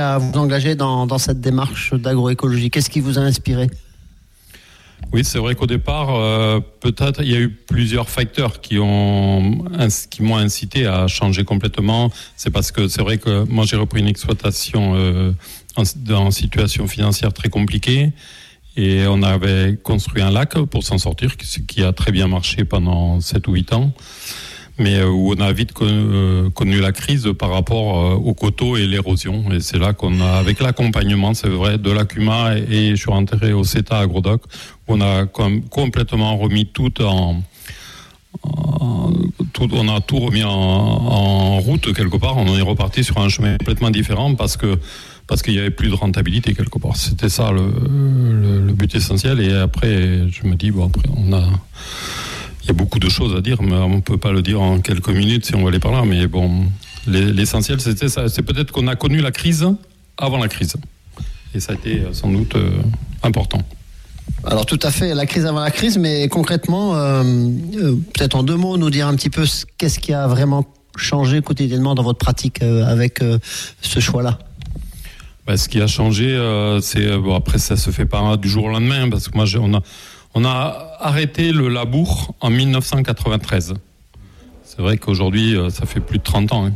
à vous engager dans cette démarche d'agroécologie? Qu'est-ce qui vous a inspiré? Oui, c'est vrai qu'au départ, peut-être il y a eu plusieurs facteurs qui m'ont incité à changer complètement. C'est parce que c'est vrai que moi j'ai repris une exploitation en situation financière très compliquée et on avait construit un lac pour s'en sortir, ce qui a très bien marché pendant 7 ou 8 ans. Mais où on a vite connu la crise par rapport au coteau et l'érosion. Et c'est là qu'on a, avec l'accompagnement, c'est vrai, de l'ACUMA et je suis rentré au CETA Agrodoc, où on a complètement remis on a tout remis en route quelque part. On est reparti sur un chemin complètement différent parce qu'il n'y avait plus de rentabilité quelque part. C'était ça le but essentiel. Et après, je me dis, bon, après, il y a beaucoup de choses à dire, mais on ne peut pas le dire en quelques minutes si on va aller par là. Mais bon, l'essentiel, c'était ça. C'est peut-être qu'on a connu la crise avant la crise. Et ça a été sans doute important. Alors tout à fait, la crise avant la crise, mais concrètement, peut-être en 2 mots, nous dire un petit peu qu'est-ce qui a vraiment changé quotidiennement dans votre pratique avec ce choix-là. Ce qui a changé, c'est... Bon, après, ça ne se fait pas du jour au lendemain, parce que moi, on a arrêté le labour en 1993. C'est vrai qu'aujourd'hui, ça fait plus de 30 ans.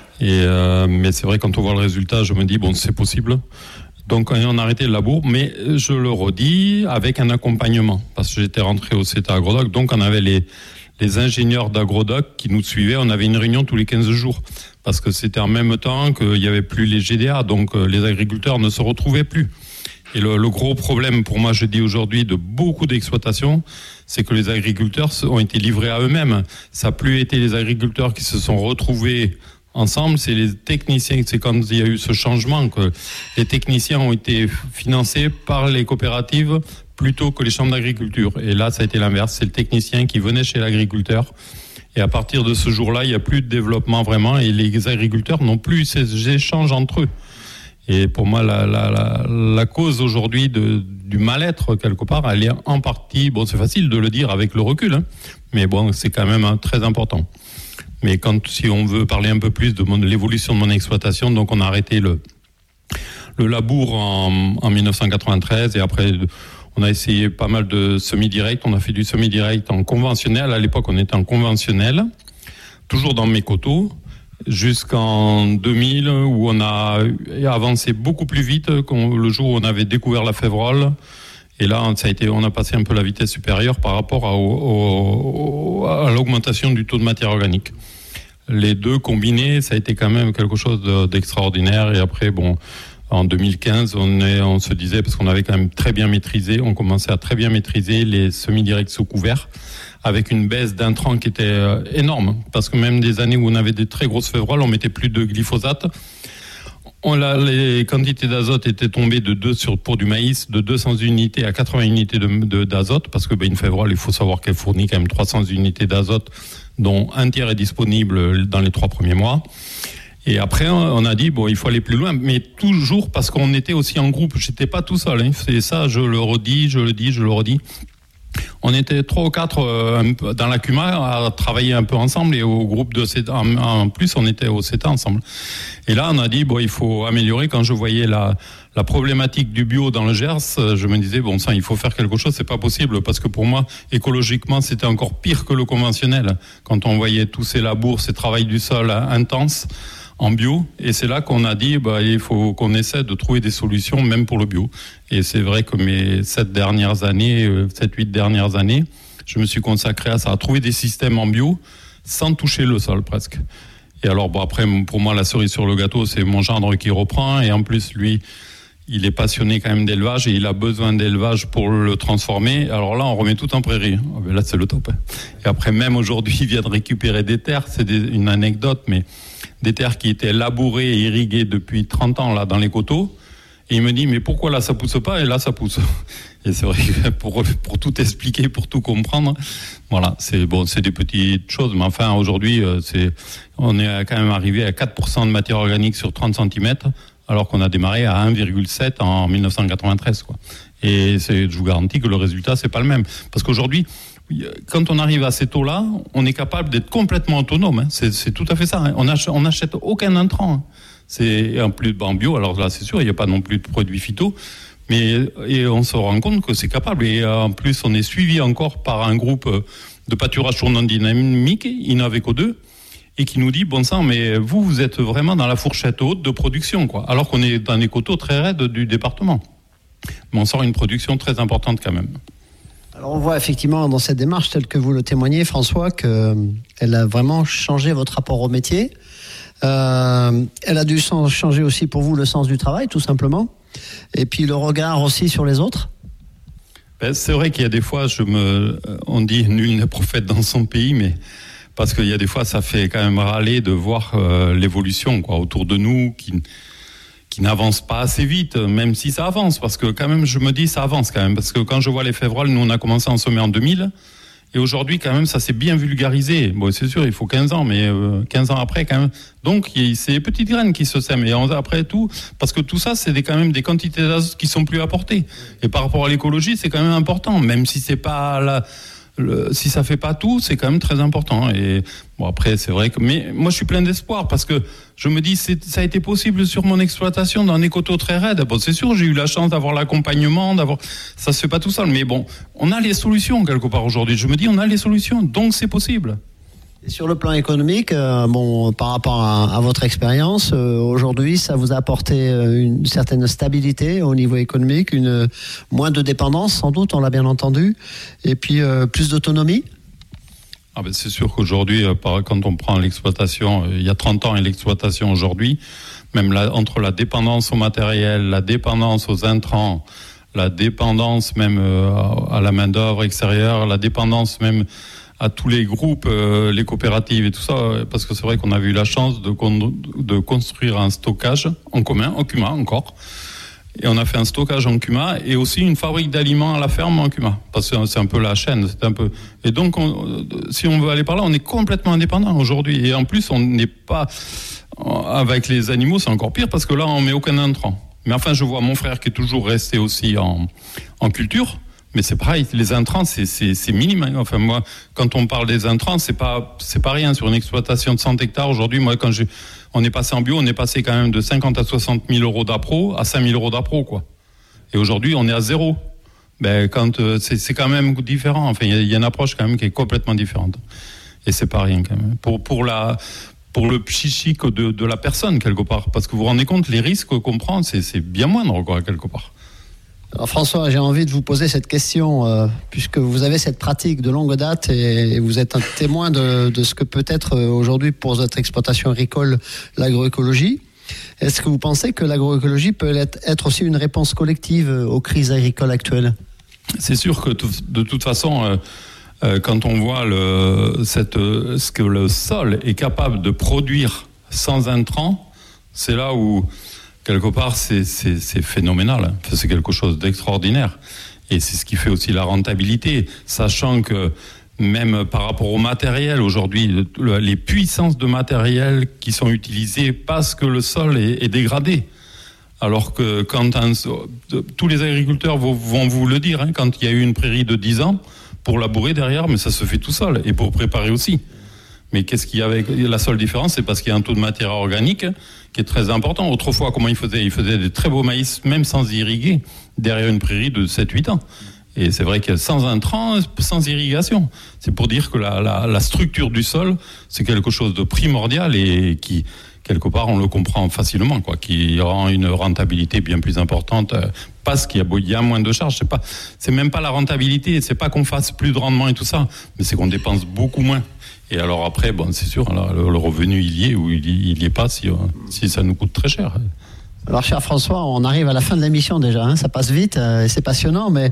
Mais c'est vrai, quand on voit le résultat, je me dis, bon, c'est possible. Donc, on a arrêté le labour, mais je le redis, avec un accompagnement. Parce que j'étais rentré au CETA Agrodoc, donc on avait les ingénieurs d'Agrodoc qui nous suivaient. On avait une réunion tous les 15 jours. Parce que c'était en même temps qu'il n'y avait plus les GDA, donc les agriculteurs ne se retrouvaient plus. Et le gros problème pour moi, je dis aujourd'hui, de beaucoup d'exploitations, c'est que les agriculteurs ont été livrés à eux-mêmes. Ça n'a plus été les agriculteurs qui se sont retrouvés ensemble, c'est les techniciens. C'est quand il y a eu ce changement que les techniciens ont été financés par les coopératives plutôt que les chambres d'agriculture. Et là, ça a été l'inverse. C'est le technicien qui venait chez l'agriculteur. Et à partir de ce jour-là, il n'y a plus de développement vraiment et les agriculteurs n'ont plus ces échanges entre eux. Et pour moi, la cause aujourd'hui du mal-être, quelque part, elle est en partie, bon, c'est facile de le dire avec le recul, mais bon, c'est quand même très important. Mais si on veut parler un peu plus de l'évolution de mon exploitation, donc on a arrêté le labour en 1993 et après, on a essayé pas mal de semi-direct. On a fait du semi-direct en conventionnel. À l'époque, on était en conventionnel, toujours dans mes coteaux. Jusqu'en 2000 où on a avancé beaucoup plus vite le jour où on avait découvert la févrole et là on a passé un peu la vitesse supérieure par rapport à l'augmentation du taux de matière organique. Les deux combinés, ça a été quand même quelque chose d'extraordinaire et après bon, en 2015 on se disait, parce qu'on avait quand même très bien maîtrisé, on commençait à très bien maîtriser les semi-directs sous couvert, avec une baisse d'intrants qui était énorme, parce que même des années où on avait des très grosses févroles, on mettait plus de glyphosate. Les quantités d'azote étaient tombées pour du maïs de 200 unités à 80 unités d'azote, parce que une févrole, il faut savoir qu'elle fournit quand même 300 unités d'azote, dont un tiers est disponible dans les 3 premiers mois. Et après, on a dit, bon, il faut aller plus loin, mais toujours parce qu'on était aussi en groupe. J'étais pas tout seul, c'est ça, je le redis, je le redis. On était 3 ou 4 dans l'ACUMA à travailler un peu ensemble et au groupe de CETA, en plus on était au CETA ensemble. Et là on a dit bon, il faut améliorer. Quand je voyais la problématique du bio dans le Gers, je me disais bon sang, il faut faire quelque chose, c'est pas possible, parce que pour moi écologiquement c'était encore pire que le conventionnel quand on voyait tous ces labours, ces travails du sol intenses en bio, et c'est là qu'on a dit il faut qu'on essaie de trouver des solutions même pour le bio. Et c'est vrai que mes 7-8 dernières années, je me suis consacré à ça, à trouver des systèmes en bio sans toucher le sol presque. Et alors après, pour moi, la cerise sur le gâteau, c'est mon gendre qui reprend, et en plus lui, il est passionné quand même d'élevage et il a besoin d'élevage pour le transformer. Alors là, on remet tout en prairie. Là, c'est le top. Et après, même aujourd'hui, il vient de récupérer des terres. C'est une anecdote, mais des terres qui étaient labourées et irriguées depuis 30 ans là dans les coteaux. Et il me dit, mais pourquoi là ça pousse pas et là ça pousse? Et c'est vrai que pour tout expliquer, pour tout comprendre, voilà, c'est des petites choses. Mais enfin, aujourd'hui, on est quand même arrivé à 4% de matière organique sur 30 cm, alors qu'on a démarré à 1,7 en 1993, quoi. Et je vous garantis que le résultat, c'est pas le même. Parce qu'aujourd'hui, quand on arrive à ces taux-là, on est capable d'être complètement autonome. C'est tout à fait ça. On n'achète aucun intrant. C'est en plus en bio. Alors là, c'est sûr, il n'y a pas non plus de produits phyto. Et on se rend compte que c'est capable. Et en plus, on est suivi encore par un groupe de pâturage tournant dynamique, Inaveco 2, et qui nous dit, bon sang, mais vous êtes vraiment dans la fourchette haute de production, quoi. Alors qu'on est dans les coteaux très raides du département. Mais on sort une production très importante quand même. Alors on voit effectivement dans cette démarche, telle que vous le témoignez, François, qu'elle a vraiment changé votre rapport au métier. Elle a dû changer aussi pour vous le sens du travail, tout simplement. Et puis le regard aussi sur les autres. C'est vrai qu'il y a des fois, on dit nul n'est prophète dans son pays, mais parce qu'il y a des fois, ça fait quand même râler de voir l'évolution, quoi, autour de nous, qui n'avance pas assez vite, même si ça avance, parce que quand même, je me dis, ça avance quand même, parce que quand je vois les févroles, nous on a commencé à en semer en 2000, et aujourd'hui quand même, ça s'est bien vulgarisé. Bon, c'est sûr, il faut 15 ans, mais 15 ans après quand même. Donc, c'est les petites graines qui se sèment, et après tout, parce que tout ça, c'est quand même des quantités d'azote qui sont plus apportées. Et par rapport à l'écologie, c'est quand même important, même si c'est pas si ça fait pas tout, c'est quand même très important. Et bon, après, c'est vrai que, mais moi, je suis plein d'espoir parce que je me dis, ça a été possible sur mon exploitation dans des coteaux très raides. Bon, c'est sûr, j'ai eu la chance d'avoir l'accompagnement, ça se fait pas tout seul. Mais bon, on a les solutions quelque part aujourd'hui. Je me dis, on a les solutions, donc c'est possible. Et sur le plan économique, par rapport à votre expérience, aujourd'hui, ça vous a apporté une certaine stabilité au niveau économique, moins de dépendance, sans doute, on l'a bien entendu, et puis plus d'autonomie. C'est sûr qu'aujourd'hui, quand on prend l'exploitation, il y a 30 ans et l'exploitation aujourd'hui, même entre la dépendance au matériel, la dépendance aux intrants, la dépendance même à la main-d'œuvre extérieure, la dépendance même à tous les groupes, les coopératives et tout ça, parce que c'est vrai qu'on avait eu la chance de construire un stockage en commun, en Cuma encore. Et on a fait un stockage en Cuma et aussi une fabrique d'aliments à la ferme en Cuma. Parce que c'est un peu la chaîne, c'est un peu. Et donc, si on veut aller par là, on est complètement indépendant aujourd'hui. Et en plus, on n'est pas avec les animaux, c'est encore pire parce que là, on met aucun intrant. Mais enfin, je vois mon frère qui est toujours resté aussi en culture. Mais c'est pareil, les intrants, c'est minime. Enfin, moi, quand on parle des intrants, c'est pas rien. Sur une exploitation de 100 hectares, aujourd'hui, moi, on est passé en bio, on est passé quand même de 50 à 60 000 euros d'appro à 5 000 euros d'appro, quoi. Et aujourd'hui, on est à zéro. C'est quand même différent. Enfin, il y a une approche quand même qui est complètement différente. Et c'est pas rien, quand même. Pour le psychique de la personne, quelque part. Parce que vous vous rendez compte, les risques qu'on prend, c'est bien moindre, quoi, quelque part. Alors François, j'ai envie de vous poser cette question, puisque vous avez cette pratique de longue date et vous êtes un témoin de ce que peut être aujourd'hui pour votre exploitation agricole l'agroécologie. Est-ce que vous pensez que l'agroécologie peut être aussi une réponse collective aux crises agricoles actuelles ? C'est sûr que de toute façon, quand on voit ce que le sol est capable de produire sans intrants, c'est là où quelque part, c'est phénoménal. Enfin, c'est quelque chose d'extraordinaire. Et c'est ce qui fait aussi la rentabilité. Sachant que même par rapport au matériel, aujourd'hui, les puissances de matériel qui sont utilisées parce que le sol est dégradé. Alors que tous les agriculteurs vont vous le dire, quand il y a eu une prairie de 10 ans, pour labourer derrière, mais ça se fait tout seul. Et pour préparer aussi. Mais qu'est-ce qu'il y a avec la seule différence, c'est parce qu'il y a un taux de matière organique qui est très important. Autrefois, comment ils faisaient ? Ils faisaient des très beaux maïs, même sans irriguer, derrière une prairie de 7-8 ans. Et c'est vrai que sans intrants, sans irrigation. C'est pour dire que la structure du sol, c'est quelque chose de primordial et qui, quelque part, on le comprend facilement, quoi, qui rend une rentabilité bien plus importante parce qu'il y a moins de charges. C'est même pas la rentabilité, c'est pas qu'on fasse plus de rendement et tout ça, mais c'est qu'on dépense beaucoup moins. Et alors après, c'est sûr, alors, le revenu, il y est ou il y est pas si ça nous coûte très cher. Alors, cher François, on arrive à la fin de l'émission déjà, ça passe vite et c'est passionnant, mais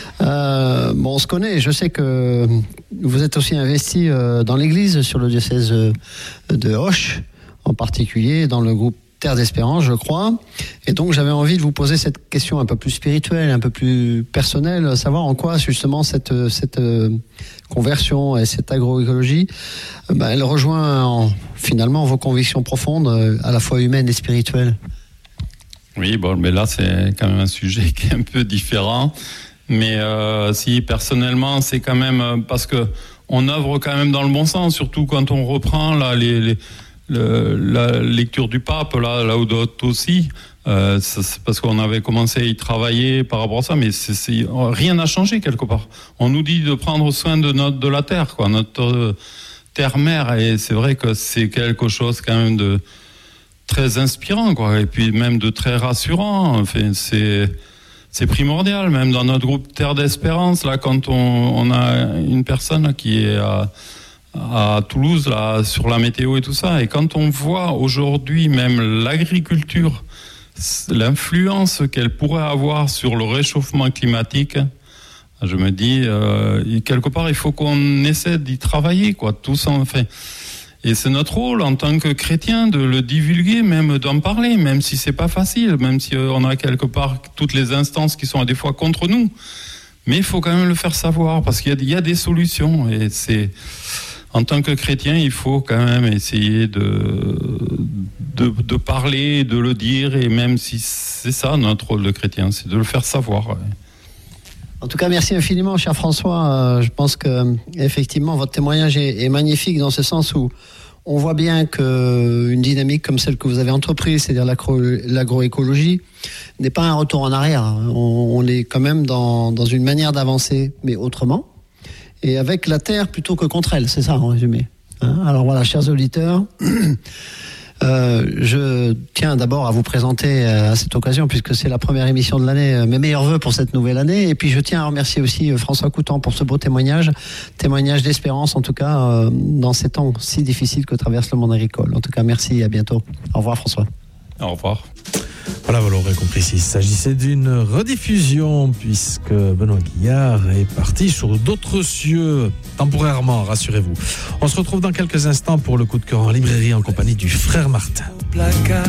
on se connaît. Je sais que vous êtes aussi investi dans l'Église, sur le diocèse de Auch, en particulier dans le groupe Terre d'Espérance, je crois. Et donc, j'avais envie de vous poser cette question un peu plus spirituelle, un peu plus personnelle, savoir en quoi, justement, cette conversion et cette agroécologie, elle rejoint finalement vos convictions profondes, à la fois humaines et spirituelles. Oui, mais là, c'est quand même un sujet qui est un peu différent. Mais si, personnellement, c'est quand même parce que on œuvre quand même dans le bon sens, surtout quand on reprend là la lecture du pape, là Laudato Si, c'est parce qu'on avait commencé à y travailler par rapport à ça, mais rien n'a changé quelque part. On nous dit de prendre soin de la terre, quoi, notre terre-mère, et c'est vrai que c'est quelque chose quand même de très inspirant, quoi, et puis même de très rassurant. Enfin, c'est primordial, même dans notre groupe Terre d'Espérance, là, quand on a une personne qui est à Toulouse, là, sur la météo et tout ça, et quand on voit aujourd'hui même l'agriculture, l'influence qu'elle pourrait avoir sur le réchauffement climatique, je me dis, quelque part, il faut qu'on essaie d'y travailler, quoi, tous enfin. Et c'est notre rôle en tant que chrétien de le divulguer, même d'en parler, même si c'est pas facile, même si on a quelque part toutes les instances qui sont des fois contre nous. Mais il faut quand même le faire savoir, parce qu'il y a des solutions, et c'est... En tant que chrétien, il faut quand même essayer de parler, de le dire, et même si c'est ça notre rôle de chrétien, c'est de le faire savoir. Ouais. En tout cas, merci infiniment, cher François. Je pense que effectivement, votre témoignage est magnifique dans ce sens où on voit bien qu'une dynamique comme celle que vous avez entreprise, c'est-à-dire l'agroécologie, n'est pas un retour en arrière. On est quand même dans une manière d'avancer, mais autrement. Et avec la terre plutôt que contre elle, c'est ça en résumé. Alors voilà, chers auditeurs, je tiens d'abord à vous présenter à cette occasion, puisque c'est la première émission de l'année, mes meilleurs vœux pour cette nouvelle année. Et puis je tiens à remercier aussi François Coutan pour ce beau témoignage d'espérance en tout cas, dans ces temps si difficiles que traverse le monde agricole. En tout cas, merci et à bientôt. Au revoir François. Au revoir. Voilà, vous l'aurez compris, il s'agissait d'une rediffusion puisque Benoît Guillard est parti sur d'autres cieux, temporairement, rassurez-vous. On se retrouve dans quelques instants pour le coup de cœur en librairie en compagnie du frère Martin.